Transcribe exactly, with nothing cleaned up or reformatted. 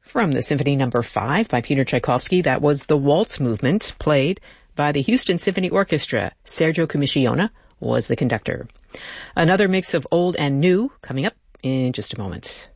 From the Symphony Number five by Peter Tchaikovsky, that was the Waltz Movement, played by the Houston Symphony Orchestra. Sergio Comissiona was the conductor. Another mix of old and new coming up in just a moment.